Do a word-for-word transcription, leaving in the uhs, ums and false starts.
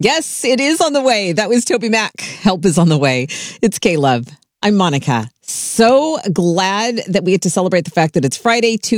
Yes, it is on the way. That was Toby Mac. Help is on the way. It's K-Love. I'm Monica. So glad that we get to celebrate the fact that it's Friday,